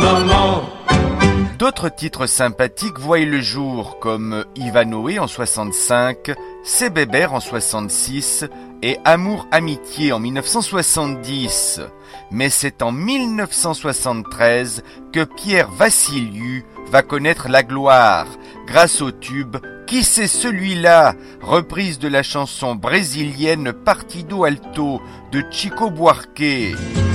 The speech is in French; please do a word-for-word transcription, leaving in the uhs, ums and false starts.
maman. D'autres titres sympathiques voient le jour, comme Ivanoé en soixante-cinq, C'est Bébert en soixante-six et Amour Amitié en mille neuf cent soixante-dix. Mais c'est en mille neuf cent soixante-treize que Pierre Vassiliou va connaître la gloire, grâce au tube « Qui c'est celui-là ?» reprise de la chanson brésilienne Partido Alto de Chico Buarque.